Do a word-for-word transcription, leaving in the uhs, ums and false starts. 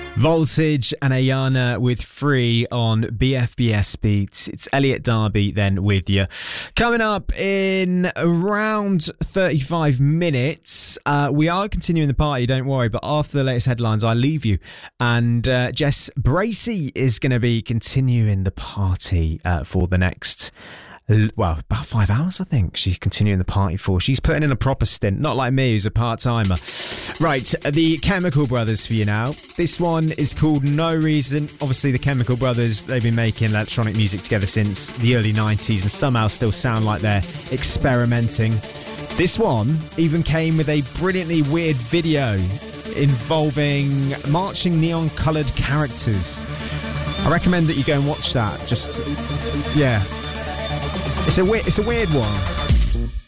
Voltage and Ayana with Free on B F B S Beats. It's Elliot Darby then with you. Coming up in around thirty-five minutes, uh, we are continuing the party, don't worry, but after the latest headlines, I leave you. And uh, Jess Bracey is going to be continuing the party uh, for the next... well, about five hours, I think she's continuing the party for. She's putting in a proper stint, not like me, who's a part-timer. Right, the Chemical Brothers for you now. This one is called No Reason. Obviously, the Chemical Brothers, they've been making electronic music together since the early nineties and somehow still sound like they're experimenting. This one even came with a brilliantly weird video involving marching neon-coloured characters. I recommend that you go and watch that. Just, yeah. It's a weird, it's a weird one.